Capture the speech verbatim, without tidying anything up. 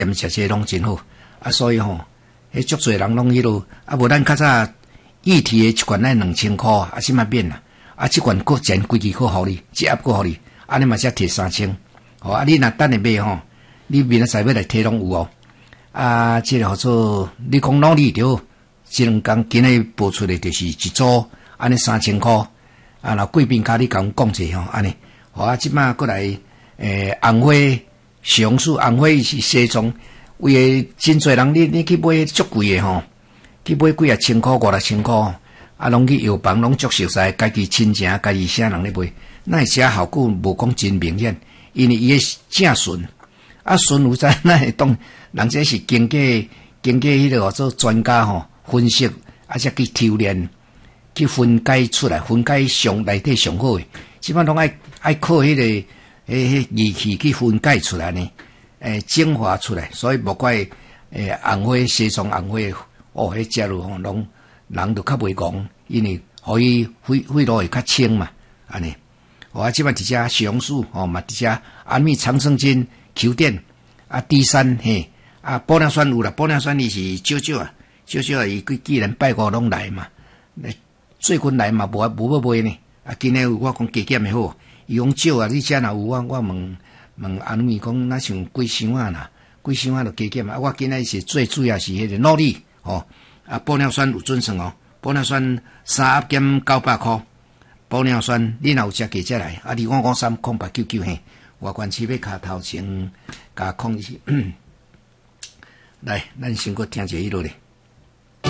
盐食这拢真好，啊，所以吼，迄足侪人拢迄落，啊，无咱较早一体的一罐咱两千箍，啊，即卖免啦，啊，即罐搁钱规支搁互你，一盒搁互你，安尼嘛才摕三千，吼，啊，你若等下买吼，你明仔载要来摕拢有哦，啊，即个号做你讲努力着，即两工今日播出的就是一组，安尼三千箍，啊，若贵宾卡你甲阮讲者吼，安尼，吼啊，即摆过来，诶，红花。上树红花是西装，为诶真侪人，你你去买足贵诶吼，去买几啊千箍、五六千箍，啊，拢去药房拢足熟悉，家己亲情、家己啥人咧买，那会写效果无讲真明显，因为伊诶正纯，啊纯有在那会当，人这是经过经过迄个做专家吼分析，啊才去抽炼，去分解出来，分解上内底上好诶，即摆拢爱爱靠迄个。迄迄仪器去分解出来呢，诶，精华出来，所以无怪诶红花西装红花哦，迄食落吼，拢人就较袂戆，因为可以肺肺路会较清嘛，安尼。哦，啊，即摆伫遮松树哦，嘛伫遮安米长生津、虬靛啊、地山嘿啊，玻尿酸有啦，玻尿酸伊是少少啊，少少啊，伊既然拜五拢来嘛，最近来嘛无无要买呢，啊，今日我讲加减诶好。伊讲少啊，你遮若有我，我问问安咪讲，那像几箱啊啦，几箱啊就加减啊。我今仔是最主要是迄个努力哦，啊，玻尿酸有准算哦，玻尿酸三盒减九百箍，玻尿酸你若有食加只来，啊，二五五三空八九九嘿，外观市要卡头前加控制，来，咱先搁听一下迄落咧。